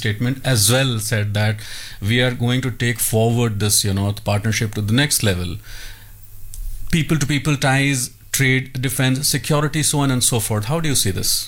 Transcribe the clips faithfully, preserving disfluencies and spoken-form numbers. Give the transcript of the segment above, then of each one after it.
statement, as well said that we are going to take forward this, you know, partnership to the next level. People to people ties, trade, defense, security, so on and so forth. How do you see this?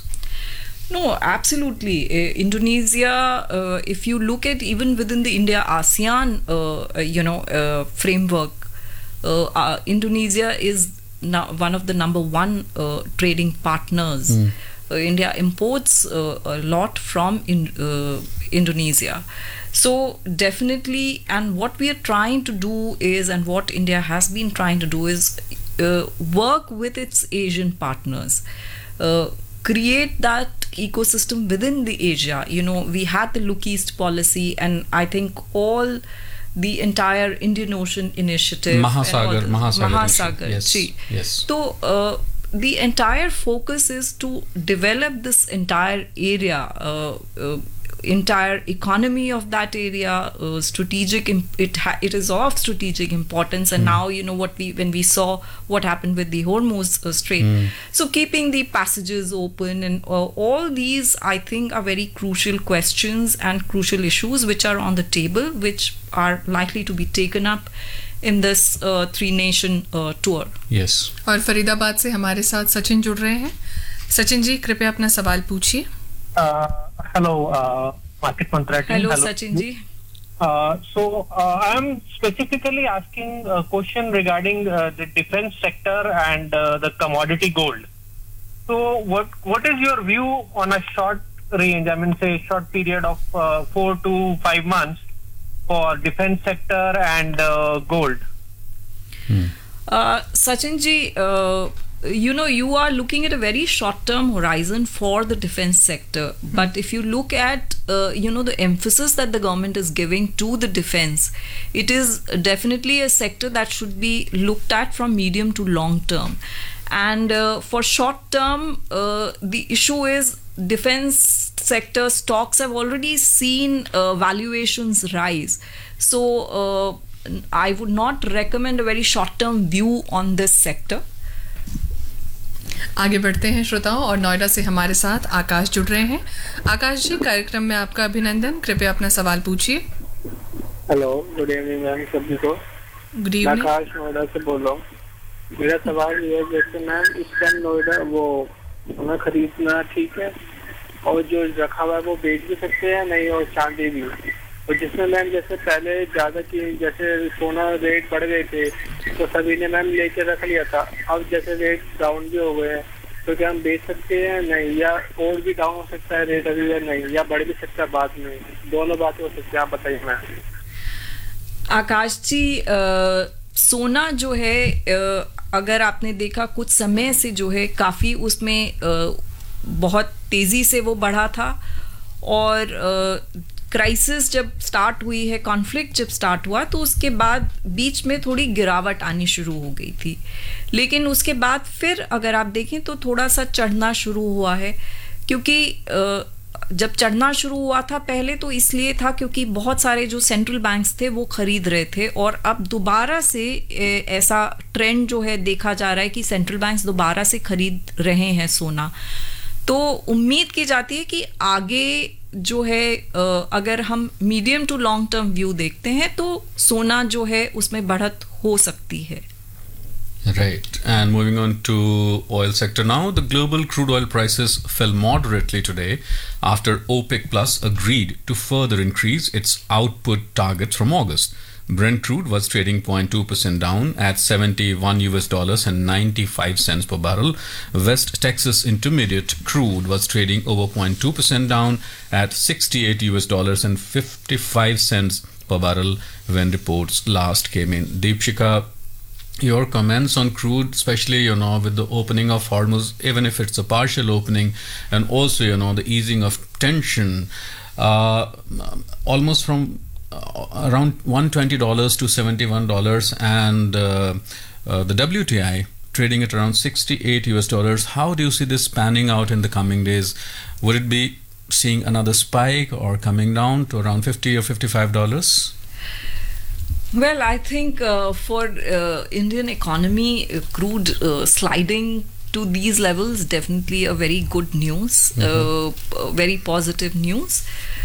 No, absolutely. Uh, Indonesia, uh, if you look at even within the India-ASEAN, uh, you know, uh, framework, uh, uh, Indonesia is now one of the number one uh, trading partners. Mm. Uh, India imports uh, a lot from in, uh, Indonesia. So definitely, and what we are trying to do is, and what India has been trying to do is uh, work with its Asian partners. Uh, create that ecosystem within the Asia. You know, we had the Look East policy, and I think all the entire Indian Ocean initiative, Mahasagar, the, Mahasagar, Mahasagar, yes, yes. So uh, the entire focus is to develop this entire area, uh, uh, entire economy of that area, uh, strategic. It ha- it is of strategic importance, and mm. now you know what we when we saw what happened with the Hormuz uh, Strait. Mm. So keeping the passages open and uh, all these, I think, are very crucial questions and crucial issues which are on the table, which are likely to be taken up in this uh, three nation uh, tour. Yes. और फरीदाबाद से हमारे साथ सचिन जुड़ रहे हैं. सचिन जी, कृपया अपना सवाल पूछिए. Uh, hello, uh, Market Mantra team. Hello, hello, Sachin ji. Uh, so, uh, I am specifically asking a question regarding uh, the defense sector and uh, the commodity gold. So, what what is your view on a short range, I mean, say, short period of uh, four to five months for defense sector and uh, gold? Hmm. Uh, Sachin ji, uh, you know, you are looking at a very short-term horizon for the defense sector. Mm-hmm. But if you look at, uh, you know, the emphasis that the government is giving to the defense, it is definitely a sector that should be looked at from medium to long term. And uh, for short-term, uh, the issue is defense sector stocks have already seen uh, valuations rise. So uh, I would not recommend a very short-term view on this sector. आगे बढ़ते हैं श्रोताओं, और नोएडा से हमारे साथ आकाश जुड़ रहे हैं. आकाश जी, कार्यक्रम में आपका अभिनंदन. कृपया अपना सवाल पूछिए. हेलो, गुड इवनिंग मैम सभी को. Good evening. आकाश नोएडा से बोल रहा हूँ. मेरा सवाल ये है, जैसे मैम इस टाइम नोएडा वो हमें खरीदना ठीक है, और जो रखा हुआ है वो बेच भी सकते हैं नहीं, और चांदी भी. और जिसमें मैम जैसे पहले ज़्यादा की जैसे सोना रेट बढ़ गए थे तो सभी ने मैम लेके रख लिया था. अब जैसे रेट डाउन भी हो गए हैं तो क्या हम बेच सकते हैं नहीं, या और भी डाउन हो सकता है रेट अभी या नहीं, या बढ़ भी सकता है बाद में? दोनों बातें हो सकती है, आप बताइए मैम. आकाश जी, आ, सोना जो है, आ, अगर आपने देखा कुछ समय से जो है काफ़ी उसमें आ, बहुत तेज़ी से वो बढ़ा था, और आ, क्राइसिस जब स्टार्ट हुई है, कॉन्फ्लिक्ट जब स्टार्ट हुआ, तो उसके बाद बीच में थोड़ी गिरावट आनी शुरू हो गई थी. लेकिन उसके बाद फिर अगर आप देखें तो थोड़ा सा चढ़ना शुरू हुआ है, क्योंकि जब चढ़ना शुरू हुआ था पहले तो इसलिए था क्योंकि बहुत सारे जो सेंट्रल बैंक्स थे वो खरीद रहे थे, और अब दोबारा से ऐसा ट्रेंड जो है देखा जा रहा है कि सेंट्रल बैंक्स दोबारा से खरीद रहे हैं सोना. तो उम्मीद की जाती है कि आगे जो है, अगर हम medium to long term view देखते हैं तो सोना जो है उसमें बढ़त हो सकती है. Right. And moving on to oil sector now, the global crude oil prices fell moderately today after OPEC Plus agreed to further increase its output targets from August. Brent crude was trading zero point two percent down at seventy-one U S dollars and ninety-five cents per barrel. West Texas Intermediate crude was trading over zero point two percent down at sixty-eight U S dollars and fifty-five cents per barrel when reports last came in. Deepshika, your comments on crude, especially, you know, with the opening of Hormuz, even if it's a partial opening, and also, you know, the easing of tension, uh, almost from Uh, around one hundred twenty dollars to seventy-one dollars, and uh, uh, the W T I trading at around sixty-eight U S dollars. How do you see this panning out in the coming days? Would it be seeing another spike or coming down to around fifty or fifty-five dollars? Well, I think uh, for uh, Indian economy, uh, crude uh, sliding to these levels, definitely a very good news, mm-hmm. uh, very positive news.